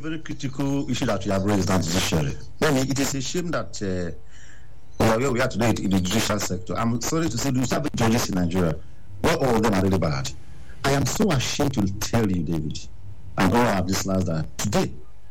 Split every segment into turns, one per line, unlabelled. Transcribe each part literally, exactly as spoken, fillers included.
very critical issue that you have raised on judiciary. Then it is a shame that uh, where we are today in the judicial sector. I'm sorry to say, we have judges in Nigeria. Not all of them are really bad. I am so ashamed to tell you, David, and all of this last that today,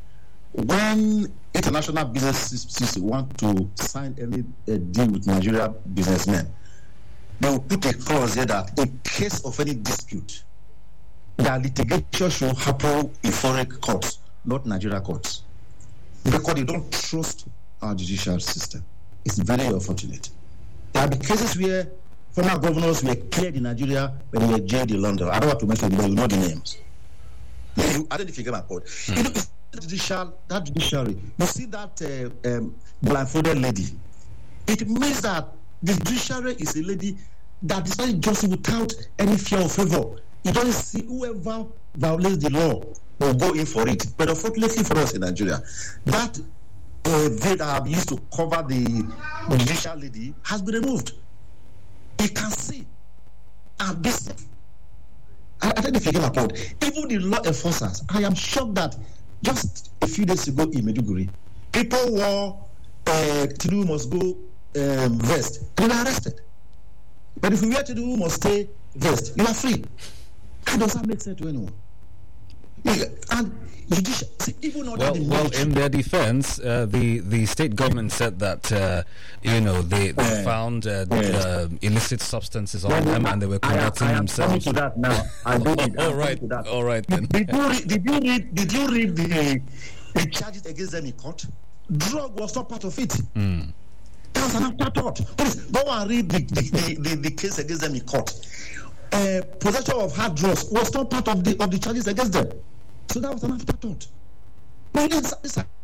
when international businesses want to sign any uh, deal with Nigeria businessmen, they will put a clause here that in case of any dispute, that litigation should happen in foreign courts, not Nigeria courts, because they don't trust our judicial system. It's very unfortunate. There have been cases where former governors were cleared in Nigeria when they were jailed in London. I don't want to mention them, but you know the names. You, I don't know if you get my point. Mm. You know, that judicial, that judiciary, you see that uh, um, blindfolded lady. It means that the judiciary is a lady that is not just without any fear or favor. You don't see whoever violates the law will go in for it. But unfortunately for us in Nigeria, that uh, veil that have used to cover the, the judicial lady has been removed. You can see and this. I, I don't know if you get my point. Even the law enforcers, I am shocked that just a few days ago in Maiduguri, people wore uh, Tinubu must go um, vest and they were arrested. But if we wear Tinubu must stay vest, you are free. How does that make sense to anyone? Yeah, and judicial, see, even
well, the well, in their defense, uh, the the state government said that uh, you know they, they uh, found uh, yes. uh, illicit substances on well, them, and they were conducting
I, I
themselves.
To that now. I do it.
all right, all right. Then.
Did you read? Did you read? Did you read the, the charges against them in court? Drug was not part of it.
Mm.
That was an afterthought. Please go and read the the, the, the, the case against them in court. Uh, possession of hard drugs was not part of the of the charges against them. So that was an afterthought. No, it's, it's a...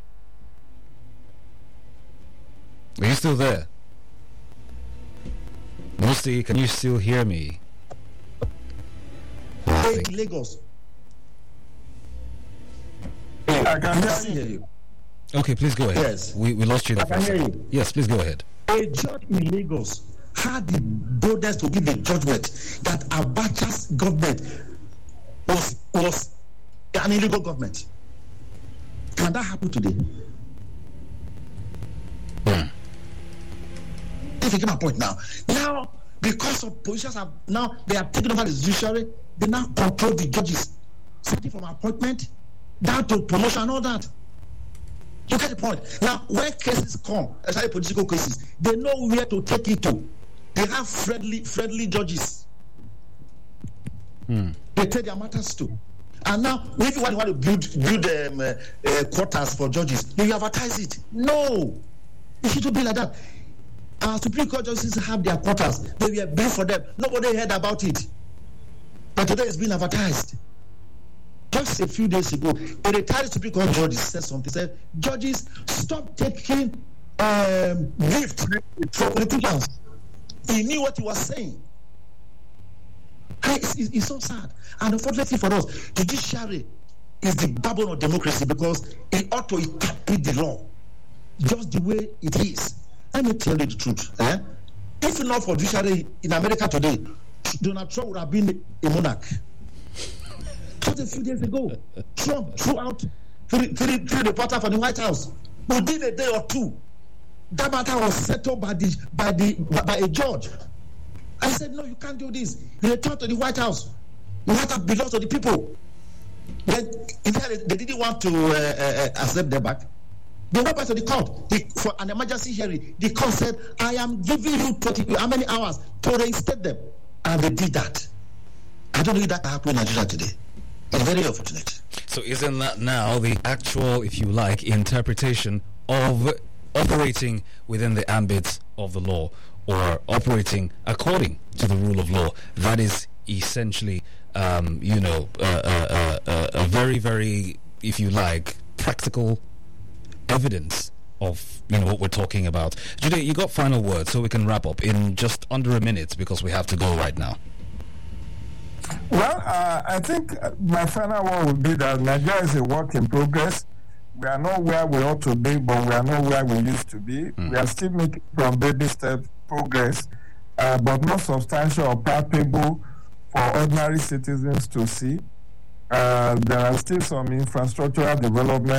Are you still there? Musti, can you still hear me?
Hey, Lagos.
I can hear you.
Okay, please go ahead.
Yes.
We, we lost you there.
I can hear you.
Yes, please go ahead.
A judge in Lagos had the boldness to give a judgment that Abacha's government was was an illegal government. Can that happen today?
Mm.
If you get my point now. Now, because of politicians have now they have taken over the judiciary, they now control the judges. Starting from appointment down to promotion and all that. You get the point. Now, when cases come, especially political cases, they know where to take it to. They have friendly, friendly judges.
Mm.
They take their matters to. And now, if you want, want to build build um, uh, uh, quarters for judges, you advertise it. No, it shouldn't be like that. Our Supreme Court judges have their quarters. They were built for them. Nobody heard about it, but today it's been advertised. Just a few days ago, a retired Supreme Court judge said something. Said, "Judges, stop taking um, gifts from politicians." He knew what he was saying. It's, it's, it's so sad. And unfortunately for us, judiciary is the backbone of democracy because it ought to interpret the law just the way it is. Let me tell you the truth. Eh? If not for judiciary in America today, Donald Trump would have been a monarch. Just a few days ago, Trump threw out three, three, three reporters from the White House. Within a day or two, that matter was settled by the by the by a judge. I said, no, you can't do this. You return to the White House. The White House belongs to the people. Then, in fact, they didn't want to uh, uh, accept them back. They went back to the court the, for an emergency hearing. The court said, I am giving you twenty, how many hours to reinstate them. And they did that. I don't know if that happened in Nigeria today. It's very unfortunate.
So isn't that now the actual, if you like, interpretation of operating within the ambit of the law, or operating according to the rule of law? That is essentially, um, you know, uh, uh, uh, a very, very, if you like, practical evidence of, you know, what we're talking about. Jude, you got final words, so we can wrap up in just under a minute because we have to go right now.
Well, uh, I think my final one would be that Nigeria is a work in progress. We are not where we ought to be, but we are not where we used to be. Mm. We are still making from baby step progress, uh, but not substantial or palpable for ordinary citizens to see. Uh, there are still some infrastructural development